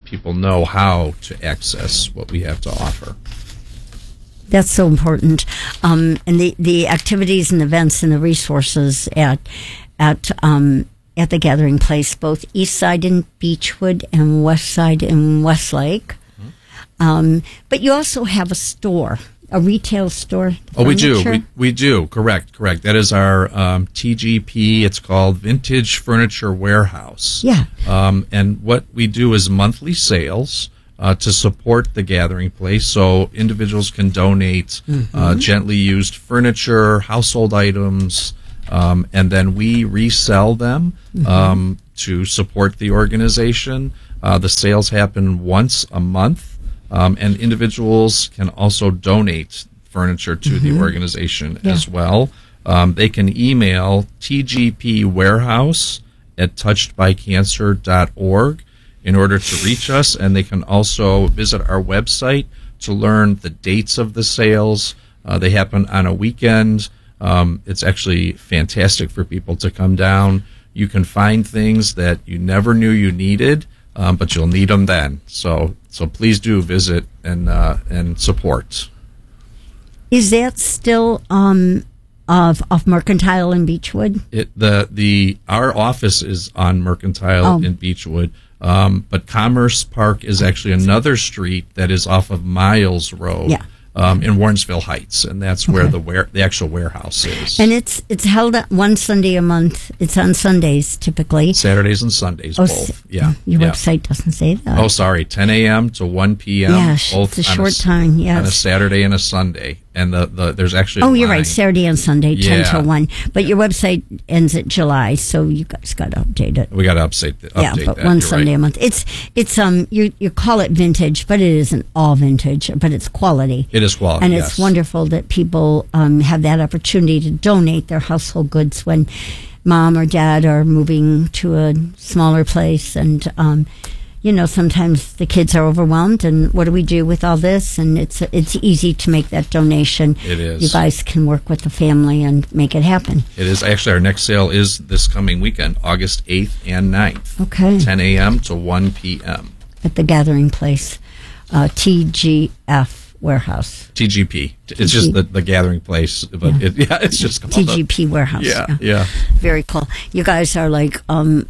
people know how to access what we have to offer. That's so important. And the activities and events and the resources at the Gathering Place, both East Side in Beechwood and West Side in Westlake. But you also have a store, a retail store. Oh, we do. We do. Correct. That is our TGP. It's called Vintage Furniture Warehouse. Yeah. And what we do is monthly sales to support the Gathering Place, so individuals can donate gently used furniture, household items, and then we resell them to support the organization. The sales happen once a month, and individuals can also donate furniture to the organization as well. They can email tgpwarehouse@touchedbycancer.org in order to reach us, and they can also visit our website to learn the dates of the sales. They happen on a weekend. It's actually fantastic for people to come down. You can find things that you never knew you needed, but you'll need them then. So please do visit and support. Is that still off Mercantile in Beechwood? Our office is on Mercantile in Beechwood. But Commerce Park is actually another street that is off of Miles Road in Warrensville Heights, and that's where the actual warehouse is. And it's held one Sunday a month. It's on Sundays typically. Saturdays and Sundays, both. Your website doesn't say that. Oh, sorry. 10 a.m. to 1 p.m. Yeah, both it's a short time. Yes, on a Saturday and a Sunday. And there's actually you're right, Saturday and Sunday, 10 to 1. But your website ends at July, so you guys got to update it. We got to update that. But one Sunday a month. It's you call it vintage, but it isn't all vintage, but it's quality. It is quality, and it's wonderful that people have that opportunity to donate their household goods when mom or dad are moving to a smaller place, and sometimes the kids are overwhelmed, and what do we do with all this? And it's easy to make that donation. It is. You guys can work with the family and make it happen. It is. Actually, our next sale is this coming weekend, August 8th and 9th. Okay. 10 a.m. to 1 p.m. At the Gathering Place, TGF Warehouse. TGP. It's just the Gathering Place, but it's just called TGP Warehouse. Yeah. Very cool. You guys are like a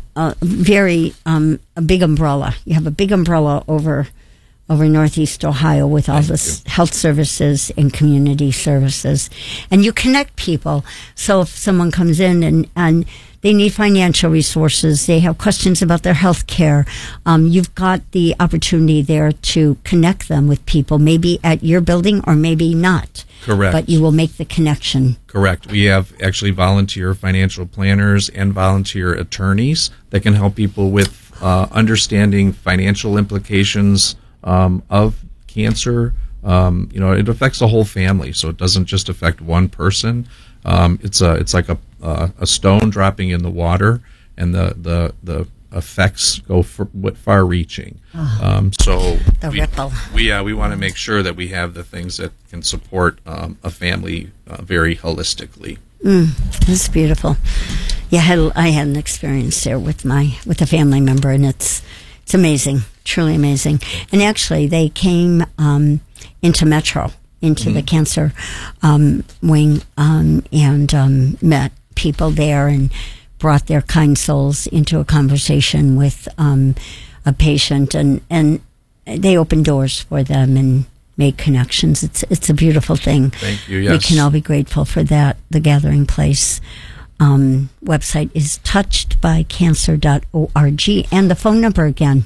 big umbrella. You have a big umbrella over Northeast Ohio with all this health services and community services, and you connect people. So if someone comes in and they need financial resources, they have questions about their health care, you've got the opportunity there to connect them with people, maybe at your building or maybe not. Correct. But you will make the connection. Correct. We have actually volunteer financial planners and volunteer attorneys that can help people with understanding financial implications of cancer. It affects the whole family, so it doesn't just affect one person. It's like a stone dropping in the water, and the effects go far-reaching. So the ripple. We want to make sure that we have the things that can support a family very holistically. That's beautiful. Yeah, I had an experience there with a family member, and it's amazing, truly amazing. And actually, they came into Metro, into the cancer wing, and met people there and brought their kind souls into a conversation with a patient, and they opened doors for them and made connections. It's a beautiful thing. Thank you. Yes. We can all be grateful for that. The Gathering Place website is touchedbycancer.org, and the phone number again,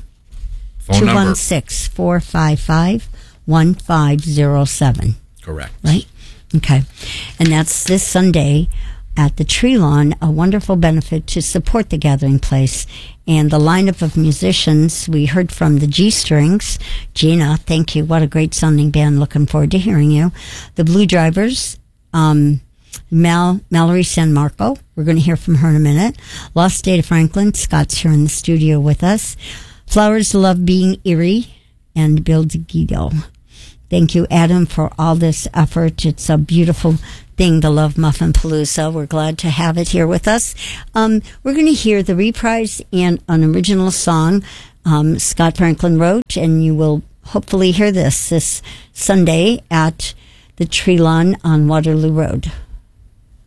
216-455-1507. Correct. Right? Okay. And that's this Sunday at the Tree Lawn, a wonderful benefit to support the Gathering Place. And the lineup of musicians, we heard from the G-Strings. Gina, thank you. What a great sounding band. Looking forward to hearing you. The Blue Drivers, Mallory San Marco. We're going to hear from her in a minute. Lost State of Franklin. Scott's here in the studio with us. Flowers Love Being Eerie, and Bill DeGuido. Thank you, Adam, for all this effort. It's a beautiful thing, the Love Muffin Palooza. We're glad to have it here with us. We're going to hear the reprise and an original song Scott Franklin wrote, and you will hopefully hear this Sunday at the Tree Lawn on Waterloo Road.